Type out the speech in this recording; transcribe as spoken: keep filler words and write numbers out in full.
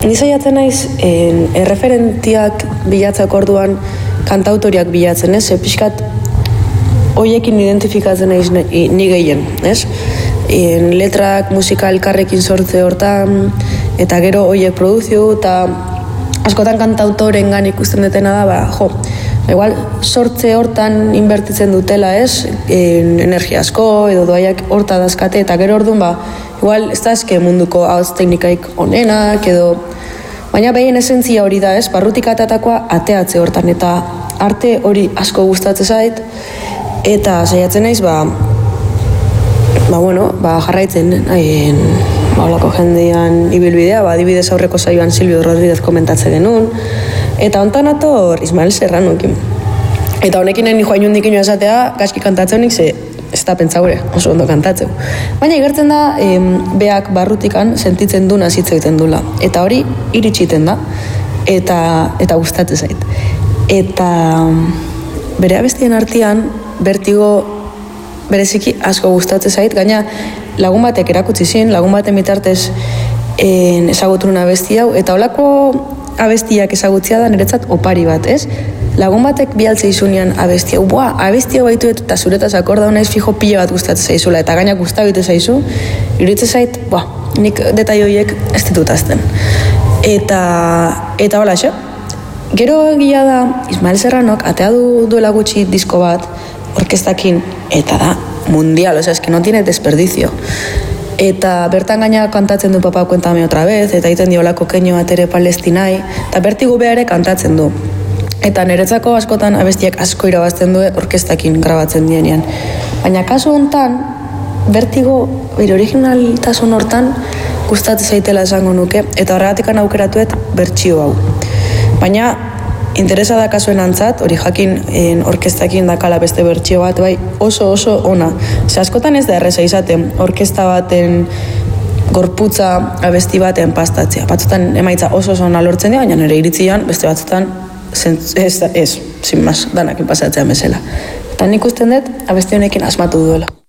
Ni saiatzen naiz en, erreferentiak bilatzak orduan kantautoriak bilatzen, ez? Pixkat hoiekin identifikatzen naiz ni, ni gehien, ez? En, letrak, musika elkarrekin sortze hortan, eta gero hoiek produzio, eta askotan kantautorengan ikusten detena da, ba, jo, igual sortze hortan inbertitzen dutela, ez? En, energia asko, edo doaiak horta dazkate, eta gero orduan, ba, igual ez da eske munduko hauts teknikaik onenak, edo baina behien esentzia hori da, ez? Barrutik atatakoa ateatze hortan, eta arte hori asko gustatzen zait, eta saiatzen naiz, ba, ba, bueno, ba, jarraitzen, haien, ba, olako jendean ibilbidea, ba, adibidez aurreko saioan Silvio Rodríguez komentatzen genuen, eta hontan ator Ismael Serranokin. Eta honekin ni joan jundik ino esatea, gaski kantatzeunik ze, ez da pentsaure, oso ondo kantatzeu. Baina igertzen da, em, beak barrutikan sentitzen duna hitz egiten dula. Eta hori iritsiten da, eta, eta gustatzen zait. Eta bere abestien artean, Bertigo bereziki asko gustatzen zait, gaina lagun batek erakutsi zien, lagun baten bitartez en, ezaguturun abesti hau, eta holako abestiak ezagutzia da niretzat opari bat, ez? Lagun batek bialtze izunean abesti hau, boa, abesti hau baitu eta zuretaz akorda honaiz fijo pila bat gustatzen zaizula, eta gaina gustatzen zaizu, iruditzen zait, boa, nik detai horiek ez ditut azten. Eta, eta hola, xe? Gero egia da, Ismael Serranok atea du duela gutxi disko bat, orkestakin, eta da mundial, oza, eski no tiene desperdicio. Eta bertan gaina kantatzen du Papa Cuéntame otra vez, eta egiten diolako keino bat ere Palestinai, eta Bertigo bea ere kantatzen du. Eta niretzako askotan abestiak asko irabazten du orkestakin grabatzen dienean. Baina kasu hontan, Bertigo, bere originaltasun hortan, gustatzen zaitela esango nuke, eta horregatik aukeratuet bertsio hau. Baina, interesa da kasuen antzat, hori jakin en, orkestakin dakala beste bertsio bat, bai oso oso ona. Ze askotan ez da erreza izaten, orkesta baten gorputza abesti baten pastatzea. Batzutan emaitza oso oso ona lortzen dira, baina nire iritzian beste batzutan ez, ez, sin mas, danak pasatzea mesela. Eta nik usten dut abesti honekin asmatu duela.